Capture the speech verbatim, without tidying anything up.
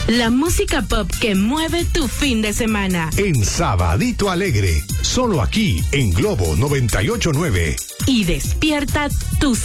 La música pop que mueve tu fin de semana. En Sabadito Alegre, solo aquí en Globo noventa y ocho punto nueve. Y despierta tu